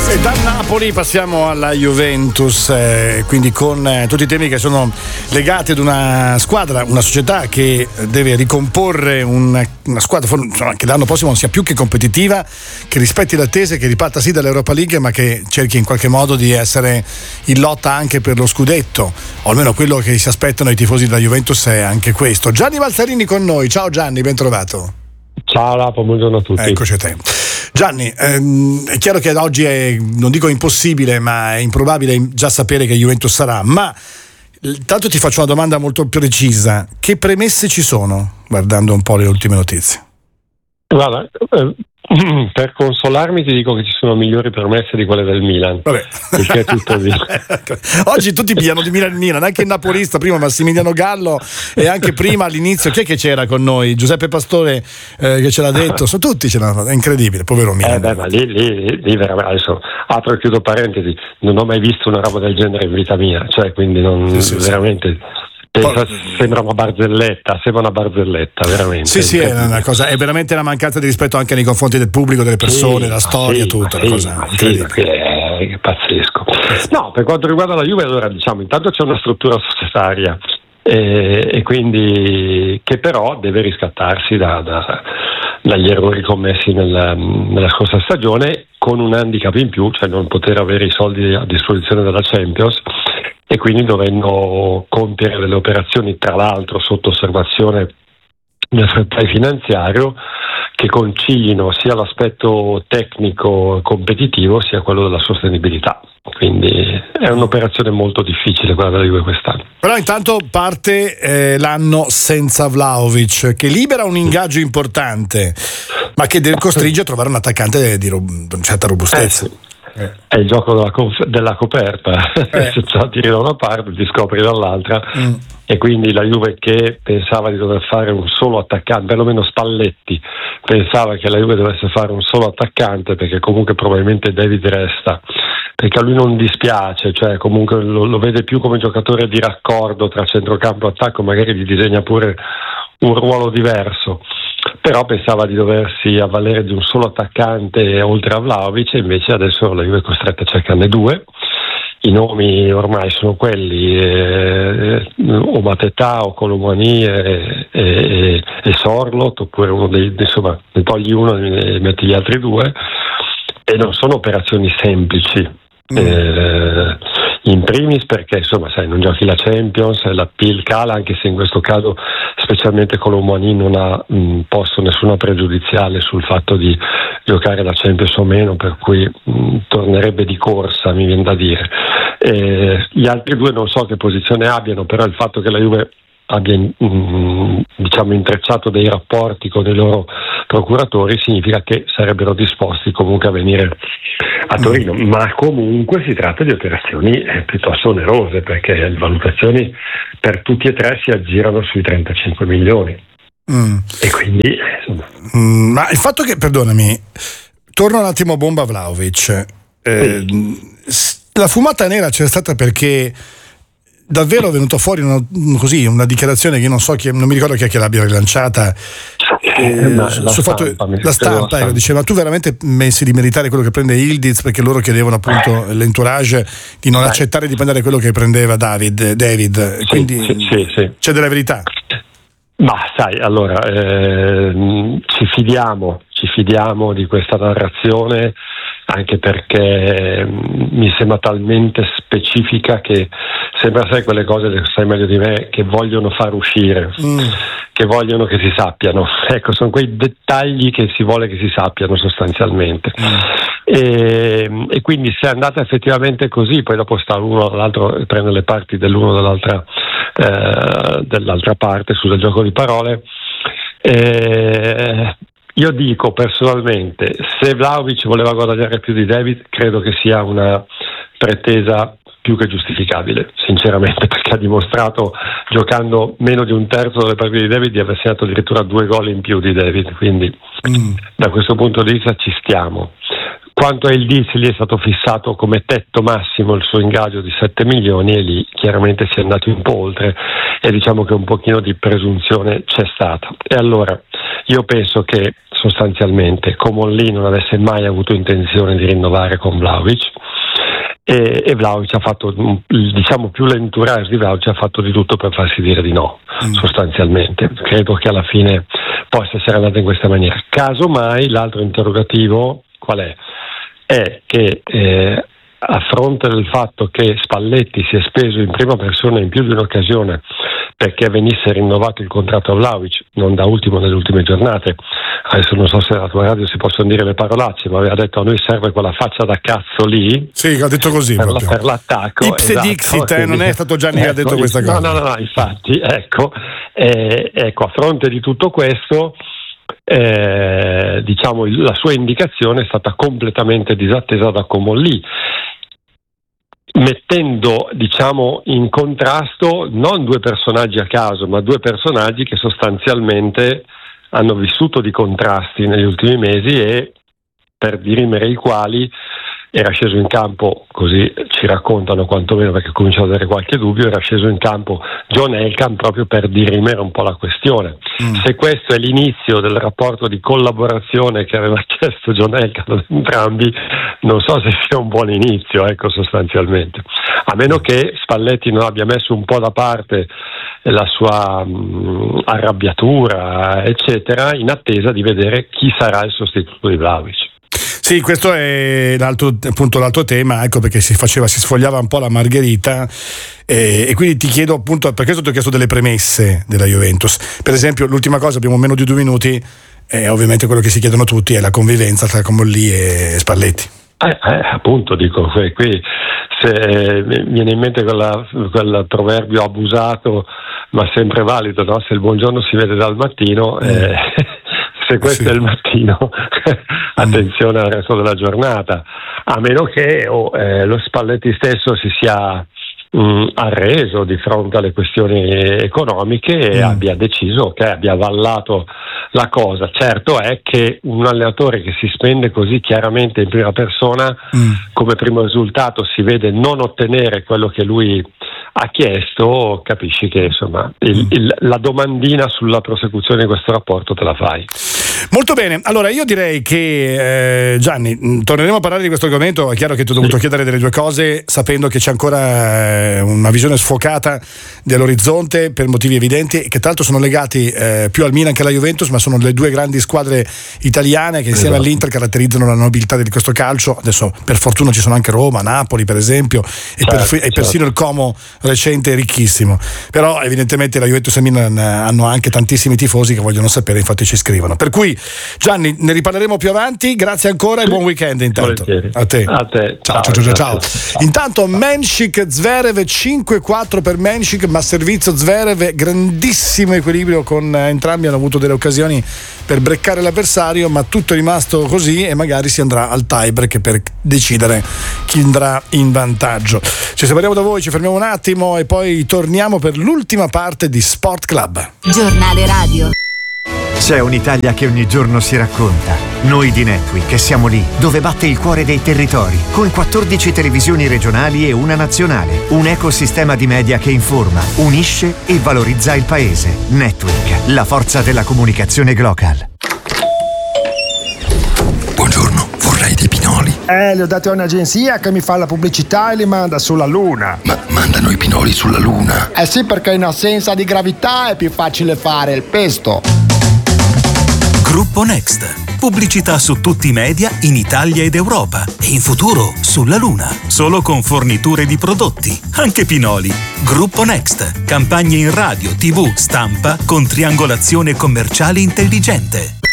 E da Napoli passiamo alla Juventus, quindi con tutti i temi che sono legati ad una squadra, una società che deve ricomporre una squadra che l'anno prossimo non sia più che competitiva, che rispetti le attese, che riparta sì dall'Europa League, ma che cerchi in qualche modo di essere in lotta anche per lo scudetto, o almeno quello che si aspettano i tifosi della Juventus è anche questo. Gianni Balzarini con noi. Ciao Gianni, ben trovato. Ciao Lapo, buongiorno a tutti. Eccoci a te. Gianni, è chiaro che ad oggi è, non dico impossibile, ma è improbabile già sapere che Juventus sarà, ma tanto ti faccio una domanda molto precisa: che premesse ci sono, guardando un po' le ultime notizie? Guarda, per consolarmi ti dico che ci sono migliori premesse di quelle del Milan. Vabbè. Perché è tutto lì. Oggi tutti pigliano di Milan, anche il napolista, prima Massimiliano Gallo, e anche prima all'inizio chi è che c'era con noi? Giuseppe Pastore, che ce l'ha detto, sono tutti, è incredibile, povero Milan. Ma lì veramente, adesso apro e chiudo parentesi, non ho mai visto una roba del genere in vita mia, cioè quindi non sì. veramente. Sembra una barzelletta, veramente. Sì, è una cosa, è veramente una mancanza di rispetto anche nei confronti del pubblico, delle persone, la storia, tutto, una cosa incredibile. È pazzesco. No, per quanto riguarda la Juve, allora diciamo, intanto c'è una struttura societaria e quindi che però deve riscattarsi dagli errori commessi nella scorsa stagione, con un handicap in più, cioè non poter avere i soldi a disposizione della Champions, e quindi dovendo compiere delle operazioni, tra l'altro sotto osservazione del fair play finanziario, che concilino sia l'aspetto tecnico competitivo sia quello della sostenibilità. Quindi è un'operazione molto difficile quella della Juve quest'anno. Però intanto parte l'anno senza Vlahovic, che libera un ingaggio importante, ma che costringe a trovare un attaccante di una certa robustezza. Sì. È il gioco della coperta, se tiri da una parte ti scopri dall'altra, e quindi la Juve, che pensava di dover fare un solo attaccante, perlomeno Spalletti pensava che la Juve dovesse fare un solo attaccante, perché comunque probabilmente David resta, perché a lui non dispiace, cioè comunque lo vede più come giocatore di raccordo tra centrocampo e attacco, magari gli disegna pure un ruolo diverso, però pensava di doversi avvalere di un solo attaccante oltre a Vlahovic, e invece adesso la Juve è costretta a cercarne due. I nomi ormai sono quelli, o Mateta o Colomani e Sorlot, oppure uno insomma, ne togli uno e metti gli altri due, e non sono operazioni semplici. In primis perché insomma, sai, non giochi la Champions, l'appeal cala, anche se in questo caso specialmente Colomani non ha posto nessuna pregiudiziale sul fatto di giocare la Champions o meno, per cui tornerebbe di corsa, mi viene da dire. Gli altri due non so che posizione abbiano, però il fatto che la Juve abbia diciamo intrecciato dei rapporti con i loro procuratori significa che sarebbero disposti comunque a venire a Torino, ma comunque si tratta di operazioni piuttosto onerose, perché le valutazioni per tutti e tre si aggirano sui 35 milioni. E quindi insomma. Ma il fatto che, perdonami, torno un attimo a bomba Vlahovic, la fumata nera c'è stata perché davvero è venuto fuori una dichiarazione che non so chi, non mi ricordo chi è che l'abbia rilanciata, sul fatto la stampa diceva: ma tu veramente pensi di meritare quello che prende Yildiz? Perché loro chiedevano appunto l'entourage di non accettare di prendere quello che prendeva David. Quindi sì. C'è della verità. Ma sai, allora ci fidiamo di questa narrazione, anche perché mi sembra talmente specifica che sembra, sai, quelle cose che sai meglio di me, che vogliono far uscire, che vogliono che si sappiano. Ecco, sono quei dettagli che si vuole che si sappiano sostanzialmente. E quindi se è andata effettivamente così, poi dopo sta l'uno dall'altro, prende le parti dell'uno dall'altra parte, scusa il gioco di parole. Io dico personalmente, se Vlahovic voleva guadagnare più di David, credo che sia una pretesa più che giustificabile, sinceramente, perché ha dimostrato, giocando meno di un terzo delle partite di David, di aver segnato addirittura 2 gol in più di David, quindi da questo punto di vista ci stiamo. Quanto a Yildiz, lì è stato fissato come tetto massimo il suo ingaggio di 7 milioni e lì chiaramente si è andato un po' oltre, e diciamo che un pochino di presunzione c'è stata. E allora Io penso che sostanzialmente Comolli non avesse mai avuto intenzione di rinnovare con Vlahovic, e Vlahovic ha fatto, diciamo, più l'entourage di Vlahovic ha fatto di tutto per farsi dire di no, sostanzialmente. Credo che alla fine possa essere andata in questa maniera. Casomai l'altro interrogativo qual è? È che a fronte del fatto che Spalletti si è speso in prima persona in più di un'occasione perché venisse rinnovato il contratto a Vlahovic, non da ultimo nelle ultime giornate, adesso non so se alla tua radio si possono dire le parolacce, ma aveva detto: a noi serve quella faccia da cazzo lì. Sì, ha detto così per l'attacco. Ipse esatto, dixit, quindi, non è stato Gianni che ha detto questa cosa. No, infatti, ecco, a fronte di tutto questo, diciamo, la sua indicazione è stata completamente disattesa da Comolli, mettendo, diciamo, in contrasto non due personaggi a caso, ma due personaggi che sostanzialmente hanno vissuto di contrasti negli ultimi mesi e per dirimere i quali era sceso in campo, così ci raccontano quantomeno, perché cominciano ad avere qualche dubbio, era sceso in campo John Elkann proprio per dirimere un po' la questione. Se questo è l'inizio del rapporto di collaborazione che aveva chiesto John Elkann ad entrambi, non so se sia un buon inizio, ecco, sostanzialmente. A meno che Spalletti non abbia messo un po' da parte la sua arrabbiatura, eccetera, in attesa di vedere chi sarà il sostituto di Vlahovic. Sì, questo è l'altro tema, ecco perché si sfogliava un po' la margherita, e quindi ti chiedo appunto, per questo ti ho chiesto delle premesse della Juventus. Per esempio, l'ultima cosa, abbiamo meno di 2 minuti, ovviamente quello che si chiedono tutti è la convivenza tra Comolli e Spalletti. Appunto, dico, qui se viene in mente quel proverbio abusato ma sempre valido, no? Se il buongiorno si vede dal mattino, se questo è il mattino, attenzione al resto della giornata, a meno che lo Spalletti stesso si sia arreso di fronte alle questioni economiche e abbia deciso che abbia avallato la cosa. Certo è che un allenatore che si spende così chiaramente in prima persona, come primo risultato si vede non ottenere quello che lui ha chiesto, capisci che insomma la domandina sulla prosecuzione di questo rapporto te la fai. Molto bene, allora io direi che Gianni, torneremo a parlare di questo argomento. È chiaro che ti ho dovuto chiedere delle due cose sapendo che c'è ancora una visione sfocata dell'orizzonte per motivi evidenti, che tra l'altro sono legati più al Milan che alla Juventus, ma sono le due grandi squadre italiane che insieme all'Inter caratterizzano la nobiltà di questo calcio. Adesso per fortuna ci sono anche Roma, Napoli per esempio, e persino il Como recente ricchissimo, però evidentemente la Juventus e il Milan hanno anche tantissimi tifosi che vogliono sapere, infatti ci scrivono. Per cui Gianni, ne riparleremo più avanti, grazie ancora e buon weekend intanto. A te. Ciao. Intanto Menšik Zverev 5-4 per Menšik, ma servizio Zverev, grandissimo equilibrio, con entrambi hanno avuto delle occasioni per breccare l'avversario, ma tutto è rimasto così e magari si andrà al tie-break per decidere chi andrà in vantaggio. Ci separiamo da voi, ci fermiamo un attimo e poi torniamo per l'ultima parte di Sport Club. Giornale radio. C'è un'Italia che ogni giorno si racconta. Noi di Netweek che siamo lì, dove batte il cuore dei territori, con 14 televisioni regionali e una nazionale. Un ecosistema di media che informa, unisce e valorizza il paese. Netweek, la forza della comunicazione global. Buongiorno, vorrei dei pinoli. Li ho dati a un'agenzia che mi fa la pubblicità e li manda sulla Luna. Ma mandano i pinoli sulla Luna? Sì, perché in assenza di gravità è più facile fare il pesto. Gruppo Next. Pubblicità su tutti i media in Italia ed Europa e in futuro sulla Luna. Solo con forniture di prodotti, anche pinoli. Gruppo Next. Campagne in radio, TV, stampa con triangolazione commerciale intelligente.